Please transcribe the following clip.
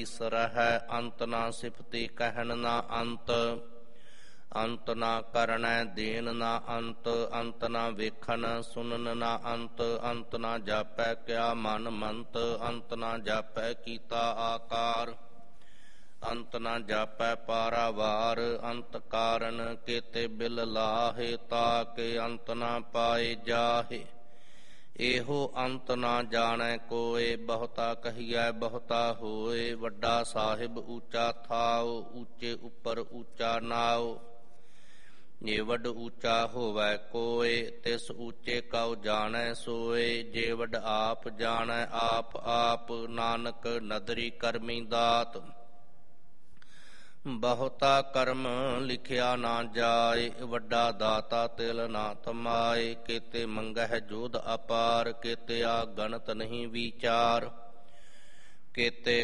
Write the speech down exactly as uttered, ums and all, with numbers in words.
ਸਰਹਿ ਅੰਤ ਨਾ ਸਿਫਤੀ ਕਹਿਣ ਨਾ ਅੰਤ। ਅੰਤ ਨਾ ਕਰਣੈ ਦੇਨ ਨਾ ਅੰਤ। ਅੰਤ ਨਾ ਵੇਖਣ ਸੁਨਨ ਨਾ ਅੰਤ। ਅੰਤ ਨਾ ਜਾਪੈ ਕਿਆ ਮਨ ਮੰਤ। ਅੰਤ ਨਾ ਜਾਪੈ ਕੀਤਾ ਆਕਾਰ। ਅੰਤ ਨਾ ਜਾਪੈ ਪਾਰਾਵਾਰ। ਅੰਤ ਕਾਰਨ ਕੇਤੇ ਬਿਲ ਲਾਹੇ। ਤਾਕੇ ਅੰਤ ਨਾ ਪਾਏ ਜਾਹੇ। ਇਹੋ ਅੰਤ ਨਾ ਜਾਣੈ ਕੋਇ। ਬਹੁਤਾ ਕਹੀਐ ਬਹੁਤਾ ਹੋਏ। ਵੱਡਾ ਸਾਹਿਬ ਊਚਾ ਥਾਉ। ਊਚੇ ਉੱਪਰ ਊਚਾ ਨਾਉ। ਜੇ ਵੱਡ ਊਚਾ ਹੋਵੈ ਕੋਇ। ਤਿਸ ਊਚੇ ਕਉ ਜਾਣੈ ਸੋਇ। ਜੇ ਵੱਡ ਆਪ ਜਾਣੈ ਆਪ ਆਪ। ਨਾਨਕ ਨਦਰੀ ਕਰਮੀ ਦਾਤ। ਬਹੁਤਾ ਕਰਮ ਲਿਖਿਆ ਨਾ ਜਾਏ। ਵੱਡਾ ਦਾਤਾ ਤਿਲ ਨਾ ਤਮਾਏ। ਕੇਤੇ ਮੰਗਹਿ ਜੋਧ ਅਪਾਰ। ਕੇਤੇ ਆ ਗਣਤ ਨਹੀਂ ਵਿਚਾਰ। ਕੇਤੇ